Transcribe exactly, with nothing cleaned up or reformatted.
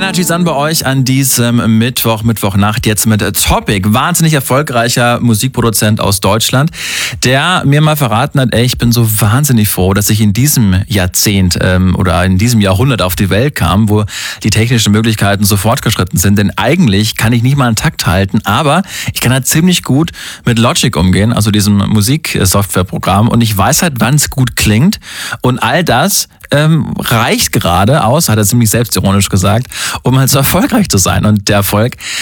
Energy Sun bei euch an diesem Mittwoch, Mittwochnacht jetzt mit Topic. Wahnsinnig erfolgreicher Musikproduzent aus Deutschland, der mir mal verraten hat, ey, ich bin so wahnsinnig froh, dass ich in diesem Jahrzehnt ähm, oder in diesem Jahrhundert auf die Welt kam, wo die technischen Möglichkeiten so fortgeschritten sind. Denn eigentlich kann ich nicht mal einen Takt halten, aber ich kann halt ziemlich gut mit Logic umgehen, also diesem Musiksoftwareprogramm. Und ich weiß halt, wann es gut klingt. Und all das ähm, reicht gerade aus, hat er ziemlich selbstironisch gesagt, um halt so erfolgreich zu sein. Und der Erfolg,